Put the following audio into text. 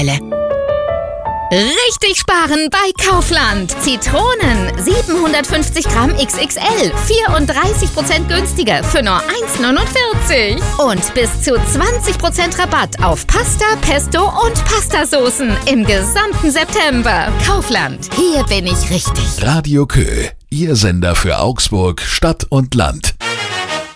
Vorteile. Richtig sparen bei Kaufland. Zitronen 750 Gramm XXL, 34% günstiger für nur 1,49. Und bis zu 20% Rabatt auf Pasta, Pesto und Pastasoßen im gesamten September. Kaufland, hier bin ich richtig. Radio Kö, Ihr Sender für Augsburg, Stadt und Land.